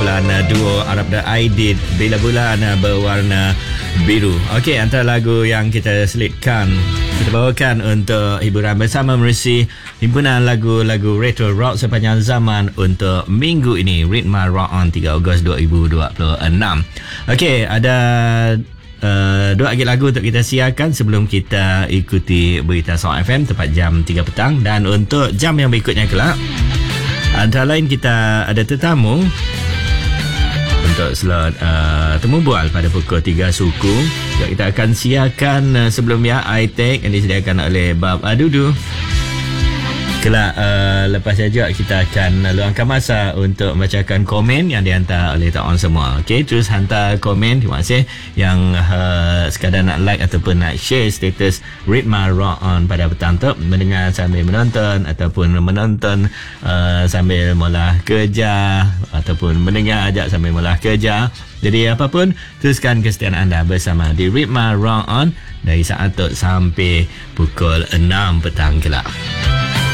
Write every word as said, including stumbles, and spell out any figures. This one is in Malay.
kumpulan uh, duo Arab dan Aidit, Bila Bulan uh, Berwarna Biru. Okey, antara lagu yang kita selitkan, kita bawakan untuk hiburan bersama menerusi himpunan lagu-lagu retro rock sepanjang zaman untuk minggu ini, Ritma Rock On tiga Ogos dua ribu dua puluh enam. Okey, ada Uh, dua lagi lagu untuk kita siarkan sebelum kita ikuti berita Soul F M tepat jam tiga petang. Dan untuk jam yang berikutnya kelak, antara lain kita ada tetamu untuk slot uh, temu bual pada pukul tiga suku. Juga kita akan siarkan uh, sebelumnya I-Tech yang disediakan oleh Bab Adudu. Kelak uh, lepas saja kita akan luangkan masa untuk membacakan komen yang dihantar oleh tawan semua. Okey, terus hantar komen. Terima kasih yang uh, sekadar nak like ataupun nak share status Ritma Rock On pada petang tu, mendengar sambil menonton ataupun menonton uh, sambil molah kerja ataupun mendengar ajak sambil molah kerja. Jadi apapun, teruskan kesetiaan anda bersama di Ritma Rock On dari saat tu sampai pukul enam petang kelak.